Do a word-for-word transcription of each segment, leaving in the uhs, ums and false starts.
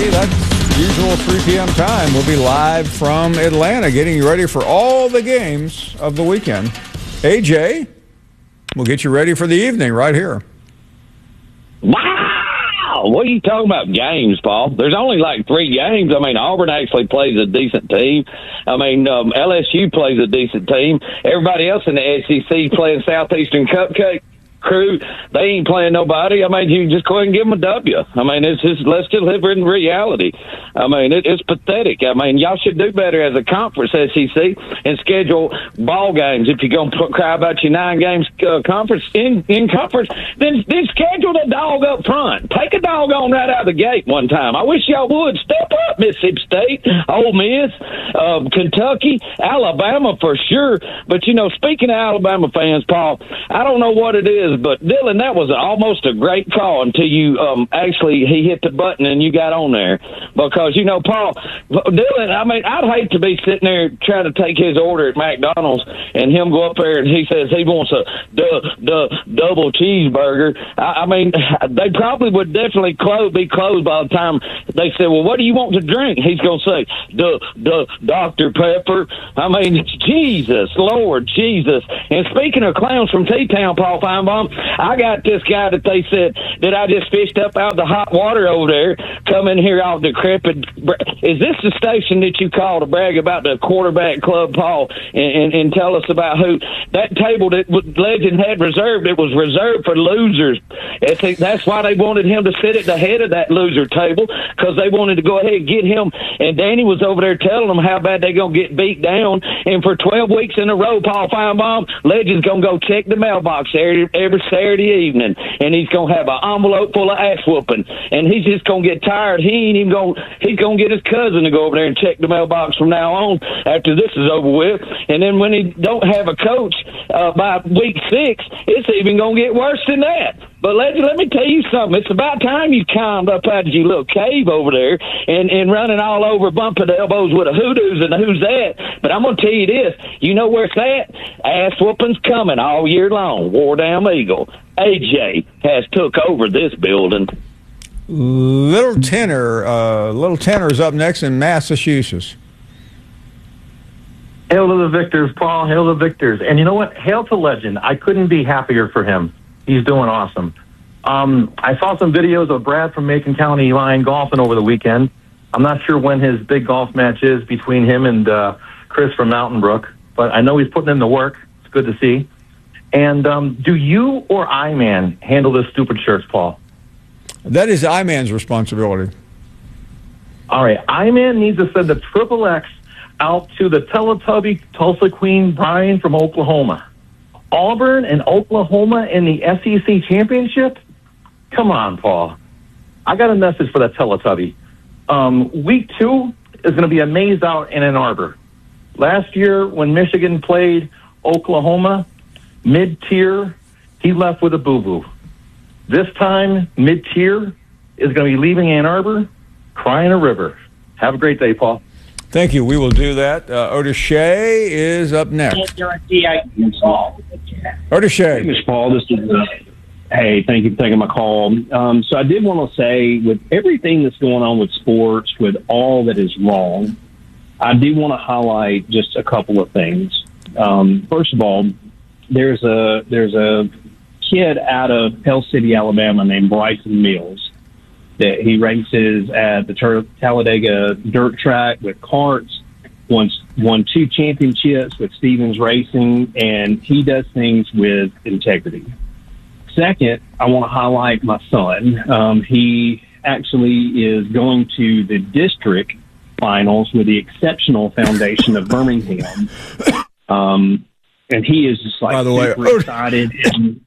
Friday. That's usual three p.m. time. We'll be live from Atlanta, getting you ready for all the games of the weekend. A J, we'll get you ready for the evening right here. Wow! What are you talking about games, Paul? There's only like three games. I mean, Auburn actually plays a decent team. I mean, um, L S U plays a decent team. Everybody else in the S E C playing Southeastern Cupcake crew, they ain't playing nobody. I mean, you just go ahead and give them a W. I mean, it's just, let's just live in reality. I mean, it, it's pathetic. I mean, y'all should do better as a conference, S E C, and schedule ball games. If you're going to cry about your nine games uh, conference in, in conference, then, then schedule the dog up front. Take a dog on right out of the gate one time. I wish y'all would. Step up, Mississippi State, Ole Miss, uh, Kentucky, Alabama for sure. But, you know, speaking of Alabama fans, Paul, I don't know what it is, but Dylan, that was almost a great call until you um, actually he hit the button and you got on there. Because, you know, Paul, Dylan, I mean, I'd hate to be sitting there trying to take his order at McDonald's and him go up there and he says he wants a duh, duh, double cheeseburger. I, I mean, they probably would definitely close, be closed by the time they said, well, what do you want to drink? He's going to say, duh, duh, Doctor Pepper. I mean, Jesus, Lord, Jesus. And speaking of clowns from T-Town, Paul Feinbaum, I got this guy that they said that I just fished up out of the hot water over there, come in here all decrepit. Is this the station that you call to brag about the quarterback club, Paul, and, and, and tell us about who that table that Legend had reserved? It was reserved for losers. I think that's why they wanted him to sit at the head of that loser table, because they wanted to go ahead and get him. And Danny was over there telling them how bad they're going to get beat down. And for twelve weeks in a row, Paul Feinbaum, Legend's going to go check the mailbox every, every Saturday evening, and he's gonna have an envelope full of ass whooping, and he's just gonna get tired. He ain't even gonna he's gonna get his cousin to go over there and check the mailbox from now on after this is over with. And then when he don't have a coach uh, by week six, it's even gonna get worse than that. But let, let me tell you something. It's about time you climbed up out of your little cave over there and, and running all over, bumping the elbows with a hoodoos and a who's that. But I'm going to tell you this. You know where it's at? Ass whooping's coming all year long. War Damn Eagle. A J has took over this building. Little Tenor, uh, Little Tenor's up next in Massachusetts. Hail to the victors, Paul. Hail to the victors. And you know what? Hail to Legend. I couldn't be happier for him. He's doing awesome. Um, I saw some videos of Brad from Macon County Line golfing over the weekend. I'm not sure when his big golf match is between him and uh, Chris from Mountain Brook, but I know he's putting in the work. It's good to see. And um, do you or I-Man handle this stupid shirts, Paul? That is I-Man's responsibility. All right. I-Man needs to send the Triple X out to the Teletubby Tulsa Queen Brian from Oklahoma. Auburn and Oklahoma in the S E C championship? Come on, Paul. I got a message for that Teletubby. Um, week two is going to be a maze out in Ann Arbor. Last year, when Michigan played Oklahoma, mid-tier, he left with a boo-boo. This time, mid-tier is going to be leaving Ann Arbor, crying a river. Have a great day, Paul. Thank you. We will do that. Uh, Otis Shea is up next. Otis Shea. Hey, Mister Paul, this is, uh, hey, thank you for taking my call. Um, so I did want to say, with everything that's going on with sports, with all that is wrong, I do want to highlight just a couple of things. Um, first of all, there's a there's a kid out of Pell City, Alabama, named Bryson Mills. That he races at the Tur- Talladega dirt track with karts, won, won two championships with Stevens Racing, and he does things with integrity. Second, I want to highlight my son. Um, he actually is going to the district finals with the Exceptional Foundation of Birmingham. Um, and he is just like By the super way, excited. And,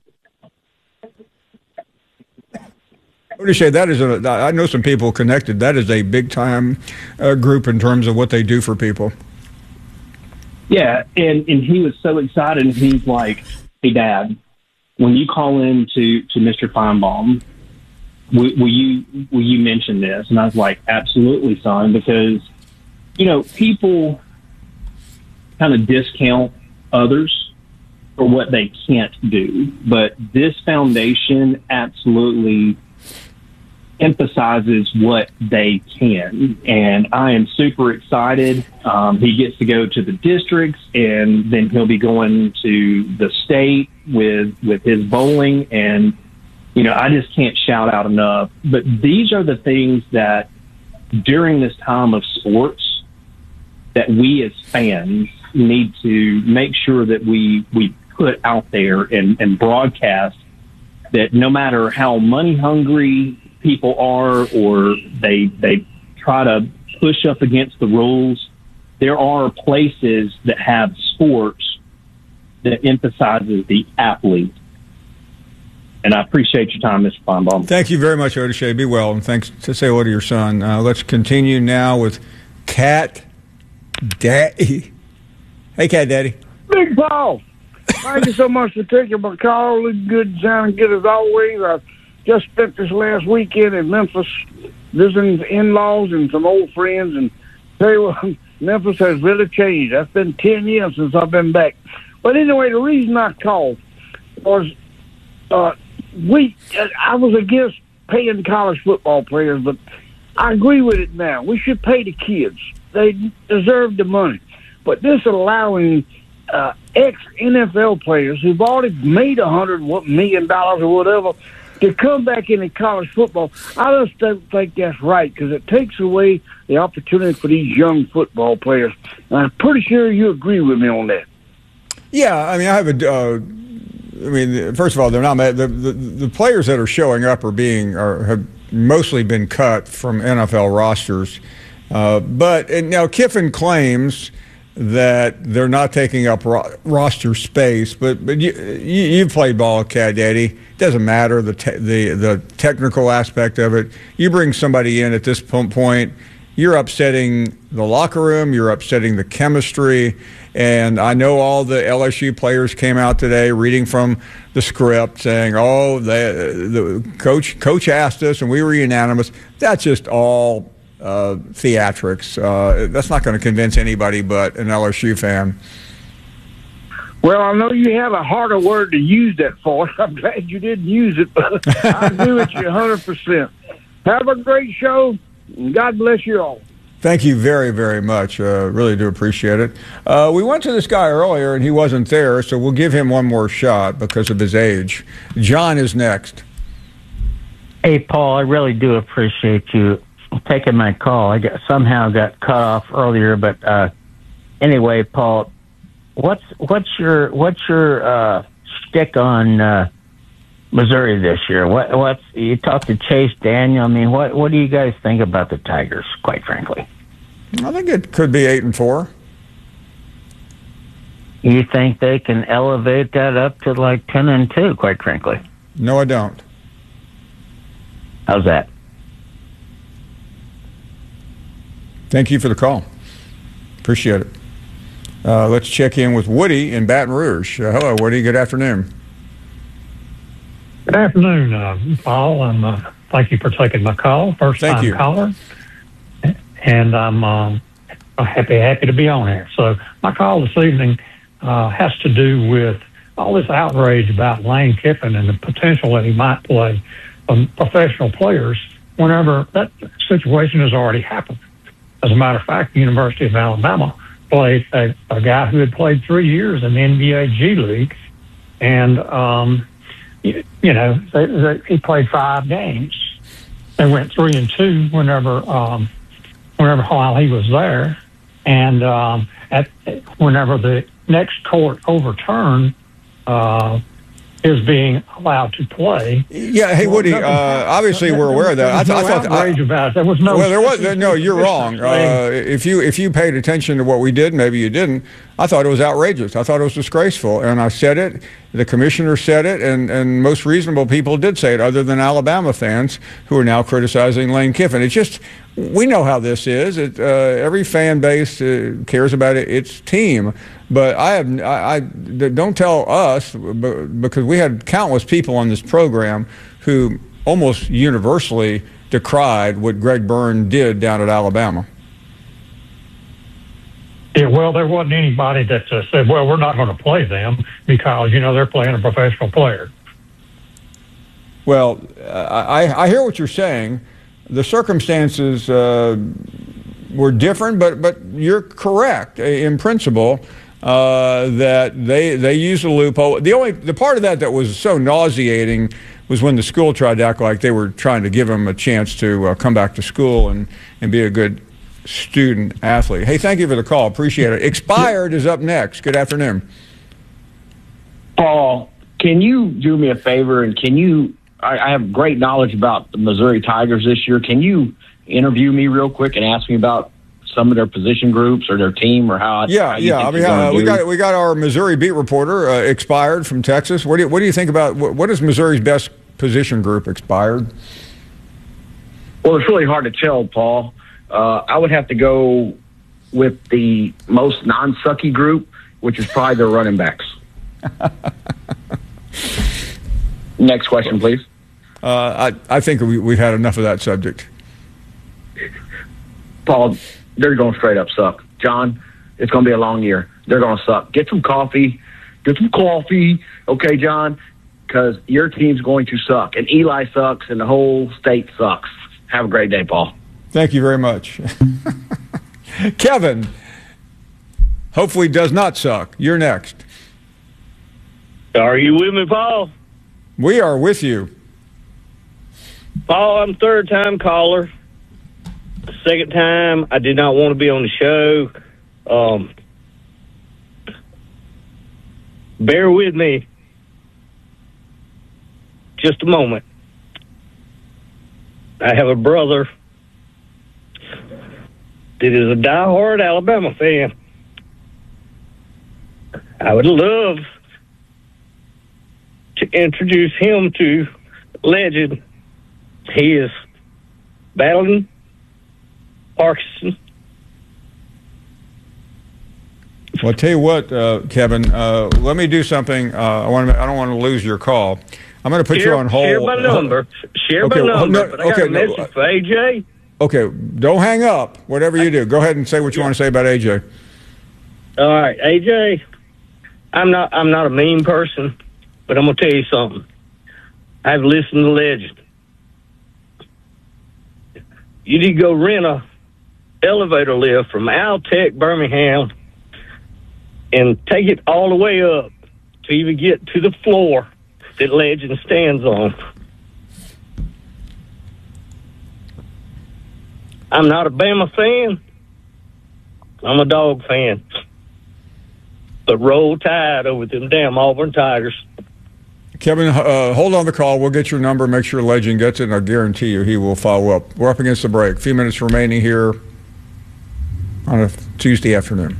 Otis Shea, that is a, I know some people connected. That is a big-time uh, group in terms of what they do for people. Yeah, and, and he was so excited, and he's like, hey, Dad, when you call in to, to Mister Feinbaum, will, will you will you mention this? And I was like, absolutely, son, because, you know, people kind of discount others for what they can't do. But this foundation absolutely emphasizes what they can. And I am super excited. Um, he gets to go to the districts, and then he'll be going to the state with with his bowling. And, you know, I just can't shout out enough. But these are the things that during this time of sports that we as fans need to make sure that we, we put out there and, and broadcast, that no matter how money hungry people are, or they they try to push up against the rules, there are places that have sports that emphasizes the athlete. And I appreciate your time, Mister Feinbaum. Thank you very much, Odache. Be well, and thanks to say hello to your son. Uh, let's continue now with Cat Daddy. Hey, Cat Daddy. Big Paul, thank you so much for taking my call. Looking good, sounding good as always. I just spent this last weekend in Memphis visiting in-laws and some old friends, and tell you what, Memphis has really changed. That's been ten years since I've been back. But anyway, the reason I called was uh, we. I was against paying college football players, but I agree with it now. We should pay the kids. They deserve the money. But this allowing uh, ex-N F L players who've already made a hundred million dollars or whatever to come back into college football, I just don't think that's right, because it takes away the opportunity for these young football players. And I'm pretty sure you agree with me on that. Yeah, I mean, I have a. Uh, I mean, first of all, they're not the, the the players that are showing up are being are have mostly been cut from N F L rosters. Uh, but and now Kiffin claims that they're not taking up ro- roster space, but but you, you you've played ball, Cat Daddy. It doesn't matter the te- the the technical aspect of it. You bring somebody in at this point, you're upsetting the locker room, you're upsetting the chemistry. And I know all the L S U players came out today reading from the script saying, "Oh, the the coach coach asked us and we were unanimous." That's just all uh, theatrics. Uh, that's not going to convince anybody but an L S U fan. Well, I know you have a harder word to use that for. I'm glad you didn't use it, but I agree with you one hundred percent. Have a great show, and God bless you all. Thank you very, very much. Uh, really do appreciate it. Uh, we went to this guy earlier, and he wasn't there, so we'll give him one more shot because of his age. John is next. Hey, Paul, I really do appreciate you taking my call. I got, somehow got cut off earlier, but uh, anyway, Paul, what's what's your what's your uh, shtick on uh, Missouri this year? What what's you talked to Chase Daniel? I mean, what what do you guys think about the Tigers? Quite frankly, I think it could be eight and four. You think they can elevate that up to like ten and two? Quite frankly, no, I don't. How's that? Thank you for the call. Appreciate it. Uh, let's check in with Woody in Baton Rouge. Uh, hello, Woody. Good afternoon. Good afternoon, uh, Paul. I'm, uh, thank you for taking my call. First Thank time you. caller. And I'm um, happy, happy to be on here. So my call this evening uh, has to do with all this outrage about Lane Kiffin and the potential that he might play um, professional players whenever that situation has already happened. As a matter of fact, the University of Alabama played a, a guy who had played three years in the N B A G League, and um, you, you know they, they, he played five games. They went three and two whenever, um, whenever while he was there, and um, at whenever the next court overturned uh, his being allowed to play. Yeah, hey Woody. Uh, obviously, we're aware of that. I, th- no I thought outrage about it. There was no. Well, there was no. You're wrong. Uh, if you if you paid attention to what we did, maybe you didn't. I thought it was outrageous. I thought it was disgraceful, and I said it. The commissioner said it, and, and most reasonable people did say it, other than Alabama fans who are now criticizing Lane Kiffin. It's just, we know how this is. It, uh, every fan base uh, cares about it, its team. But I have, I, I don't tell us, because we had countless people on this program who almost universally decried what Greg Byrne did down at Alabama. Yeah, well, there wasn't anybody that uh, said, well, we're not going to play them because, you know, they're playing a professional player. Well, I, I hear what you're saying. The circumstances uh, were different, but but you're correct in principle uh, that they they used a loophole. The only the part of that that was so nauseating was when the school tried to act like they were trying to give him a chance to uh, come back to school and, and be a good student athlete. Hey, thank you for the call. Appreciate it. Expired is up next. Good afternoon. Paul, can you do me a favor and can you I, I have great knowledge about the Missouri Tigers this year. Can you interview me real quick and ask me about some of their position groups or their team or how? Yeah, how you yeah. I mean, uh, we got we got our Missouri beat reporter uh, Expired from Texas. What do you, what do you think about what, what is Missouri's best position group? Expired. Well, it's really hard to tell, Paul. Uh, I would have to go with the most non-sucky group, which is probably their running backs. Next question, please. Uh, I, I think we, we've had enough of that subject. Paul, they're going to straight up suck. John, it's going to be a long year. They're going to suck. Get some coffee. Get some coffee. Okay, John? Because your team's going to suck. And Eli sucks, and the whole state sucks. Have a great day, Paul. Thank you very much. Kevin, hopefully does not suck. You're next. Are you with me, Paul? We are with you. Paul, I'm third time caller. Second time, I did not want to be on the show. Um, bear with me just a moment. I have a brother that is a diehard Alabama fan. I would love to introduce him to legend. He is battling Parkinson. Well, I'll tell you what, uh, Kevin. Uh, let me do something. Uh, I want. I don't want to lose your call. I'm going to put share, you on hold. Share my number. Share okay, my number. No, but I got okay, a message no, for A J. Okay, don't hang up. Whatever you do, go ahead and say what you yeah. want to say about A J. All right, A J. I'm not. I'm not a mean person, but I'm going to tell you something. I've listened to legend. You need to go rent a elevator lift from Altech Birmingham and take it all the way up to even get to the floor that legend stands on. I'm not a Bama fan. I'm a Dog fan. But roll tide over them damn Auburn Tigers. Kevin, uh, hold on the call. We'll get your number, make sure Legend gets it, and I guarantee you he will follow up. We're up against the break. A few minutes remaining here on a Tuesday afternoon.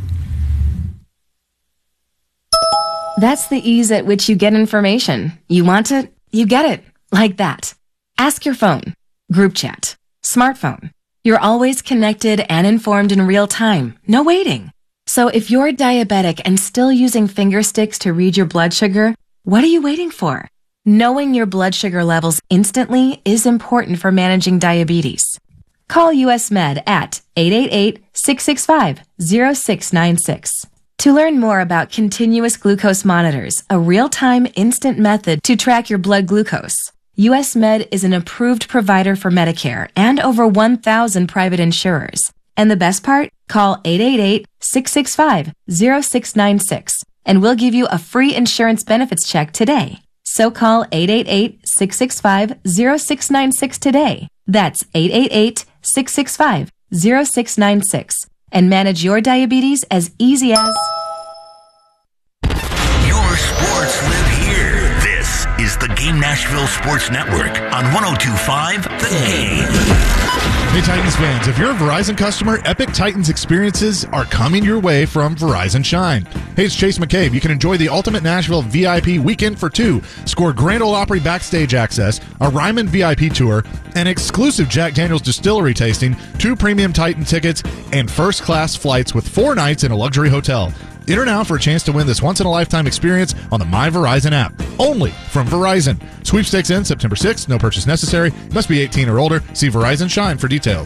That's the ease at which you get information. You want it, you get it. Like that. Ask your phone. Group chat. Smartphone. You're always connected and informed in real time. No waiting. So if you're diabetic and still using finger sticks to read your blood sugar, what are you waiting for? Knowing your blood sugar levels instantly is important for managing diabetes. Call U S Med at eight eight eight, six six five, zero six nine six. To learn more about continuous glucose monitors, a real-time instant method to track your blood glucose, U S Med is an approved provider for Medicare and over one thousand private insurers. And the best part? Call eight eight eight, six six five, zero six nine six and we'll give you a free insurance benefits check today. So call eight eight eight, six six five, zero six nine six today. That's eight eight eight, six six five, zero six nine six and manage your diabetes as easy as... Your sports live here. This is the Game Nashville Sports Network on one oh two point five The Game. Hey Titans fans, if you're a Verizon customer, Epic Titans experiences are coming your way from Verizon Shine. Hey, it's Chase McCabe. You can enjoy the Ultimate Nashville V I P Weekend for Two, score Grand Ole Opry backstage access, a Ryman V I P tour, an exclusive Jack Daniels distillery tasting, two premium Titan tickets, and first-class flights with four nights in a luxury hotel. Enter now for a chance to win this once-in-a-lifetime experience on the My Verizon app. Only from Verizon. Sweepstakes ends September sixth. No purchase necessary. Must be eighteen or older. See Verizon Shine for details.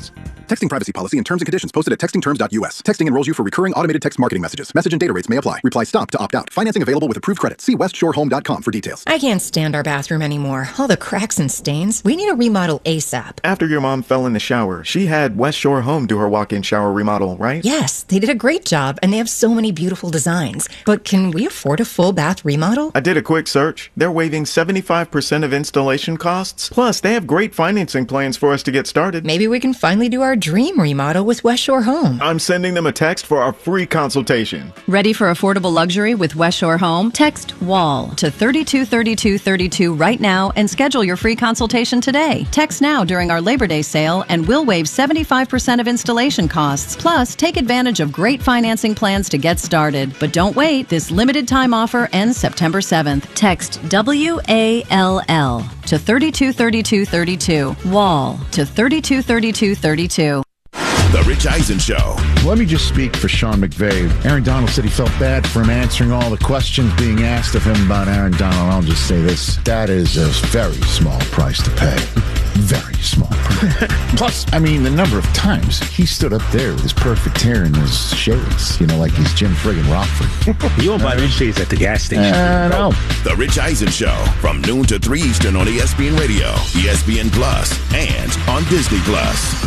Texting privacy policy and terms and conditions posted at texting terms dot U S. Texting enrolls you for recurring automated text marketing messages. Message and data rates may apply. Reply STOP to opt out. Financing available with approved credit. See west shore home dot com for details. I can't stand our bathroom anymore. All the cracks and stains. We need a remodel ASAP. After your mom fell in the shower, she had West Shore Home do her walk-in shower remodel, right? Yes, they did a great job, and they have so many beautiful designs. But can we afford a full bath remodel? I did a quick search. They're waiving seventy-five percent of installation costs. Plus, they have great financing plans for us to get started. Maybe we can finally do our dream remodel with West Shore Home. I'm sending them a text for our free consultation. Ready for affordable luxury with West Shore Home? Text WALL to thirty-two thirty-two thirty-two right now and schedule your free consultation today. Text now during our Labor Day sale and we'll waive seventy-five percent of installation costs. Plus, take advantage of great financing plans to get started. But don't wait. This limited time offer ends September seventh. Text W A L L to thirty-two thirty-two thirty-two. WALL to thirty-two thirty-two thirty-two. The Rich Eisen Show. Let me just speak for Sean McVay. Aaron Donald said he felt bad for him answering all the questions being asked of him about Aaron Donald. I'll just say this. That is a very small price to pay. Very small price. Plus, I mean, the number of times he stood up there with his perfect hair and his shades, you know, like he's Jim friggin' Rockford. You won't buy Rich shades at the gas station. Uh, no. The Rich Eisen Show from noon to three Eastern on E S P N Radio, E S P N Plus, and on Disney Plus.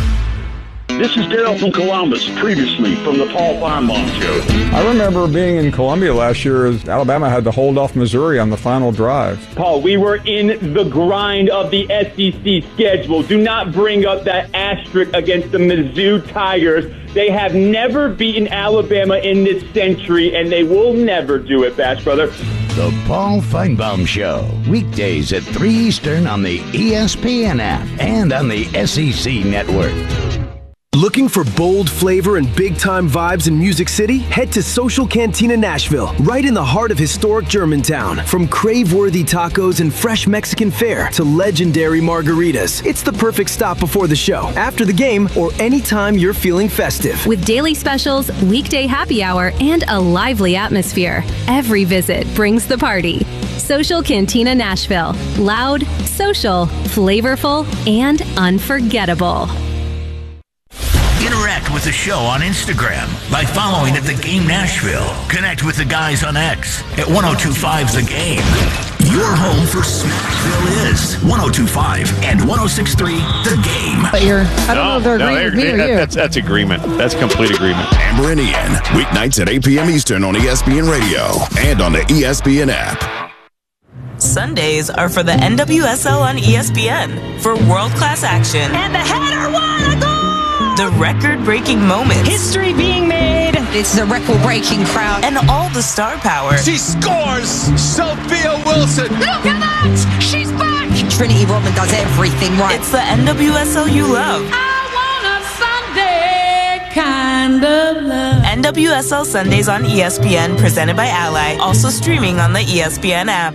This is Dale from Columbus, previously from the Paul Feinbaum Show. I remember being in Columbia last year as Alabama had to hold off Missouri on the final drive. Paul, we were in the grind of the S E C schedule. Do not bring up that asterisk against the Mizzou Tigers. They have never beaten Alabama in this century, and they will never do it, Bash Brother. The Paul Feinbaum Show, weekdays at three Eastern on the E S P N app and on the S E C Network. Looking for bold flavor and big-time vibes in Music City? Head to Social Cantina Nashville, right in the heart of historic Germantown. From crave-worthy tacos and fresh Mexican fare to legendary margaritas, it's the perfect stop before the show, after the game, or anytime you're feeling festive. With daily specials, weekday happy hour, and a lively atmosphere, every visit brings the party. Social Cantina Nashville. Loud, social, flavorful, and unforgettable. Interact with the show on Instagram by following at The Game Nashville. Connect with the guys on X at ten twenty-five The Game. Your home for Smashville is ten twenty-five and ten sixty-three The Game. Here, I don't no, know if they're no, agreeing with me or that, you. That's, that's agreement. That's complete agreement. Amber and Ian, weeknights at eight p.m. Eastern on E S P N Radio and on the E S P N app. Sundays are for the N W S L on E S P N for world-class action. And the header won a goal! The record-breaking moments. History being made. It's the record-breaking crowd. And all the star power. She scores! Sophia Wilson! Look at that! She's back! Trinity Rodman does everything right. It's the N W S L you love. I want a Sunday kind of love. N W S L Sundays on E S P N, presented by Ally. Also streaming on the E S P N app.